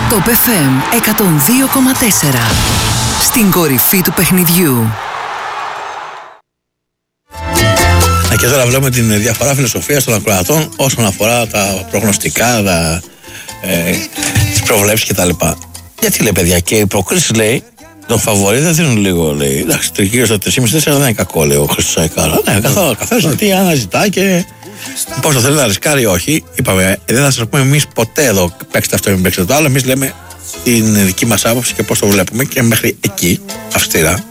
Top FM 102,4. Στην κορυφή του παιχνιδιού. Και τώρα βλέπουμε την διαφορά φιλοσοφίας των ακροατών όσον αφορά τα προγνωστικά, τις προβλέψεις κτλ. Γιατί λέει, παιδιά, και οι προκρίσεις, λέει, τον φαβορί δεν δίνουν λίγο, λέει. Εντάξει, το γύρω στα 3,5-4 δεν είναι κακό, λέει ο Χρήστος Αϊκάρα. Ναι, καθώς τι αναζητά και πώς το θέλει να ρισκάρει, όχι. Είπαμε, δεν θα σας πούμε εμείς ποτέ εδώ παίξτε αυτό ή μην παίξτε το άλλο. Εμείς λέμε την δική μας άποψη και πώς το βλέπουμε και μέχρι εκεί, αυστηρά.